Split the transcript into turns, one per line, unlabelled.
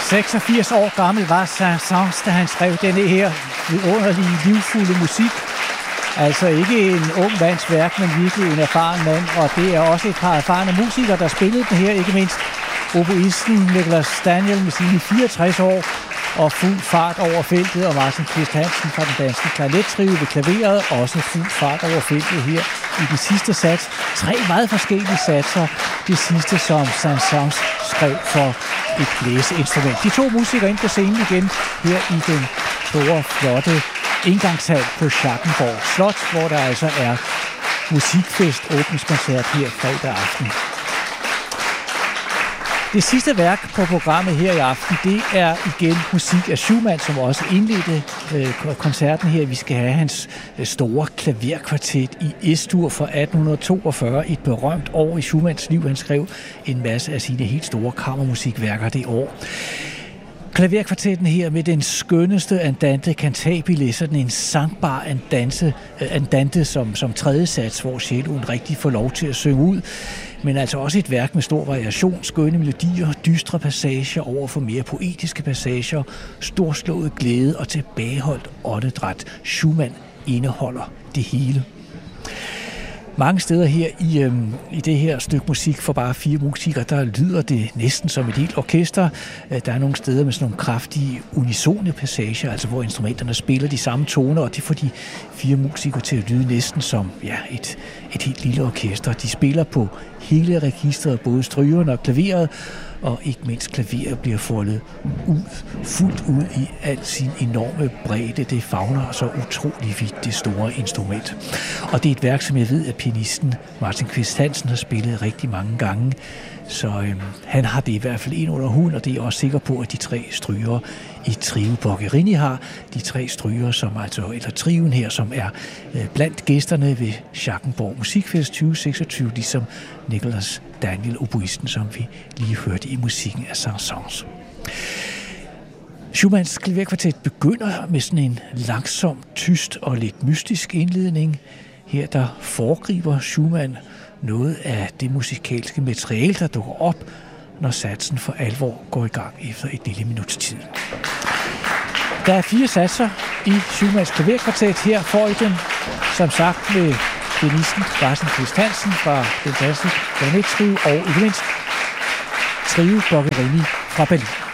86 år gammel var Saint-Saëns, da han skrev denne her vidunderlige, livfulde musik. Altså ikke en ung mands værk, men virkelig en erfaren mand, og det er også et par erfarne musikere, der spillede den her, ikke mindst oboisten Nicholas Daniel med sine 64 år og fuld fart over feltet, og Martin Kvist Hansen fra den danske Clarinet-trio ved klaveret, også fuld fart over feltet her i den sidste sats. 3 meget forskellige satser, det sidste som Saint-Saëns skrev for et blæseinstrument. De 2 musikere ind på scenen igen her i den store, flotte indgangshal på Schackenborg Slot, hvor der altså er musikfest, åbningskoncert her fredag aften. Det sidste værk på programmet her i aften, det er igen musik af Schumann, som også indledte koncerten her. Vi skal have hans store klaverkvartet i S-dur fra 1842, et berømt år i Schumanns liv. Han skrev en masse af sine helt store kammermusikværker det år. Klaverkvartetten her med den skønneste andante cantabile, sådan en sangbar andante som tredje sats, hvor celloen rigtig får lov til at synge ud. Men altså også et værk med stor variation, skønne melodier, dystre passager over for mere poetiske passager, storslået glæde og tilbageholdt åndedræt. Schumann indeholder det hele. Mange steder her i det her stykke musik for bare 4 musikere, der lyder det næsten som et helt orkester. Der er nogle steder med sådan nogle kraftige unisone passager, altså hvor instrumenterne spiller de samme toner, og det får de 4 musikere til at lyde næsten som et helt lille orkester. De spiller på hele registret, både strygerne og klaveret, og ikke mindst klaveret bliver foldet fuldt ud i al sin enorme bredde. Det favner så utrolig vidt, det store instrument. Og det er et værk, som jeg ved, at pianisten Martin Kvist Hansen har spillet rigtig mange gange. Så han har det i hvert fald ind under huden, og det er jeg også sikker på, at de 3 strygere i Trio Boccherini har. De 3 strygere, eller trioen her, som er blandt gæsterne ved Schackenborg Musikfest 2026, ligesom Nicholas Daniel, oboisten, som vi lige hørte i musikken af Saint-Saëns. Schumanns klaverkvartet begynder med sådan en langsom, tyst og lidt mystisk indledning. Her der foregriber Schumann noget af det musikalske materiale, der dukker op, når satsen for alvor går i gang efter et lille minuts tid. Der er 4 satser i Schumanns klaverkvartet. Her får I den, som sagt, med pianisten Martin Kvist Hansen fra den danske Clarinet-trio og ikke mindst Trio Boccherini fra Berlin.